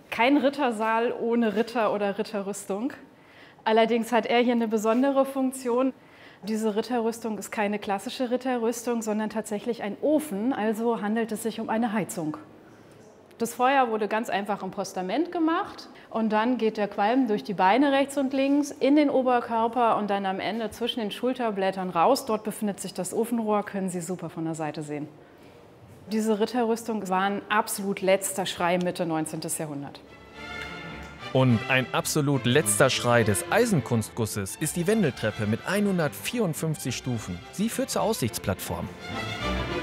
kein Rittersaal ohne Ritter oder Ritterrüstung. Allerdings hat er hier eine besondere Funktion. Diese Ritterrüstung ist keine klassische Ritterrüstung, sondern tatsächlich ein Ofen, also handelt es sich um eine Heizung. Das Feuer wurde ganz einfach im Postament gemacht und dann geht der Qualm durch die Beine rechts und links in den Oberkörper und dann am Ende zwischen den Schulterblättern raus. Dort befindet sich das Ofenrohr, können Sie super von der Seite sehen. Diese Ritterrüstung war ein absolut letzter Schrei Mitte 19. Jahrhundert. Und ein absolut letzter Schrei des Eisenkunstgusses ist die Wendeltreppe mit 154 Stufen. Sie führt zur Aussichtsplattform.